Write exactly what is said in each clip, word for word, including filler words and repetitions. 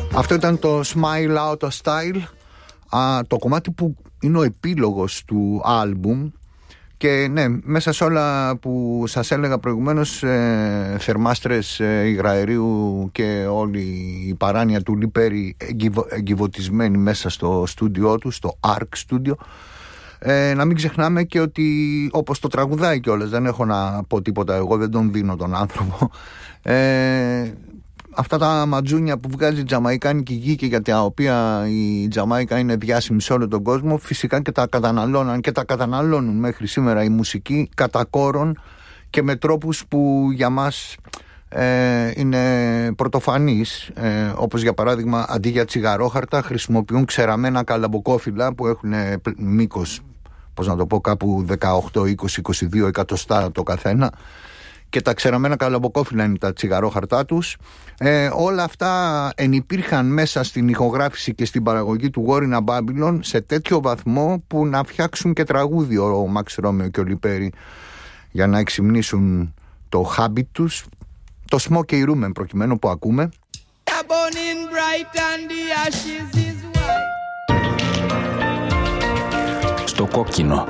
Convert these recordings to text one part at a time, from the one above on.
Αυτό ήταν το Smile Out of Style, α, το κομμάτι που είναι ο επίλογος του άλμπουμ. Και ναι, μέσα σε όλα που σας έλεγα προηγουμένως, ε, θερμάστρες ε, υγραερίου και όλη η παράνοια του Λιπέρι εγκυβο, εγκυβωτισμένη μέσα στο στούντιό του, στο Arc Studio. Ε, να μην ξεχνάμε και ότι, όπως το τραγουδάει κιόλας, δεν έχω να πω τίποτα εγώ, δεν τον δίνω τον άνθρωπο, ε, αυτά τα ματζούνια που βγάζει η τζαμαϊκάνικη γη και για τα οποία η Τζαμάικα είναι διάσημη σε όλο τον κόσμο, φυσικά και τα καταναλώναν και τα καταναλώνουν μέχρι σήμερα η μουσική κατά κόρον και με τρόπους που για μας ε, είναι πρωτοφανείς, ε, όπως για παράδειγμα αντί για τσιγαρόχαρτα χρησιμοποιούν ξεραμένα καλαμποκόφυλλα που έχουν μήκος, πώς να το πω, κάπου δεκαοκτώ, είκοσι, είκοσι δύο εκατοστά το καθένα, και τα ξεραμένα καλαμποκόφυλλα είναι τα τσιγαρόχαρτά τους. Ε, όλα αυτά ενυπήρχαν μέσα στην ηχογράφηση και στην παραγωγή του War in a Babylon σε τέτοιο βαθμό που να φτιάξουν και τραγούδι ο Μαξ Ρόμεο και ο Λιπέρι για να εξυμνήσουν το habit τους, το Smokey Room εν προκειμένου που ακούμε. Στο κόκκινο.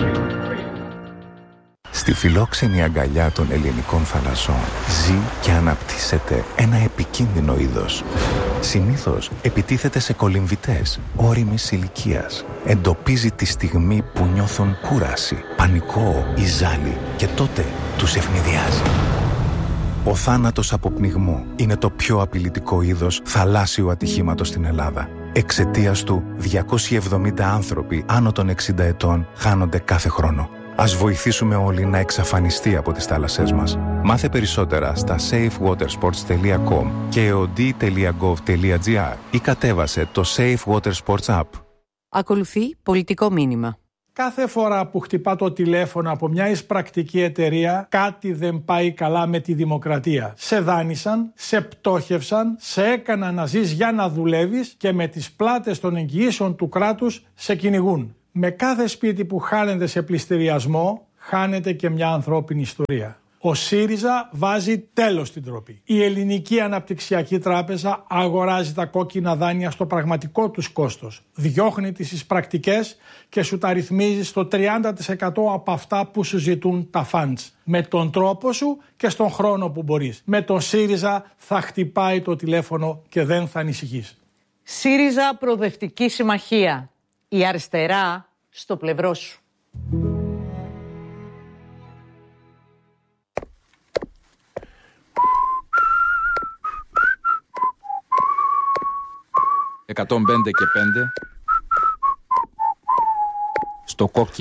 Στη φιλόξενη αγκαλιά των ελληνικών θαλασσών ζει και αναπτύσσεται ένα επικίνδυνο είδος. Συνήθως επιτίθεται σε κολυμβητές όριμης ηλικίας. Εντοπίζει τη στιγμή που νιώθουν κούραση, πανικό ή ζάλι και τότε τους ευνηδιάζει. Ο θάνατος από πνιγμό είναι το πιο απειλητικό είδος θαλάσσιου ατυχήματος στην Ελλάδα. Εξαιτίας του, διακόσιοι εβδομήντα άνθρωποι άνω των εξήντα ετών χάνονται κάθε χρόνο. Ας βοηθήσουμε όλοι να εξαφανιστεί από τις θάλασσές μας. Μάθε περισσότερα στα safe water sports τελεία com και e o d τελεία gov τελεία g r ή κατέβασε το Safe Water Sports App. Ακολουθεί πολιτικό μήνυμα. Κάθε φορά που χτυπά το τηλέφωνο από μια εισπρακτική εταιρεία, κάτι δεν πάει καλά με τη δημοκρατία. Σε δάνεισαν, σε πτώχευσαν, σε έκαναν να ζεις για να δουλεύεις και με τις πλάτες των εγγυήσεων του κράτους σε κυνηγούν. Με κάθε σπίτι που χάνεται σε πληστηριασμό, χάνεται και μια ανθρώπινη ιστορία. Ο ΣΥΡΙΖΑ βάζει τέλος στην ντροπή. Η Ελληνική Αναπτυξιακή Τράπεζα αγοράζει τα κόκκινα δάνεια στο πραγματικό τους κόστος. Διώχνει τις εισπρακτικές και σου τα ρυθμίζει στο τριάντα τοις εκατό από αυτά που σου ζητούν τα funds. Με τον τρόπο σου και στον χρόνο που μπορείς. Με τον ΣΥΡΙΖΑ θα χτυπάει το τηλέφωνο και δεν θα ανησυχείς. ΣΥΡΙΖΑ Προοδευτική Συμμαχία. Η αριστερά στο πλευρό σου. εκατόν πέντε και πέντε στο κόκκινο.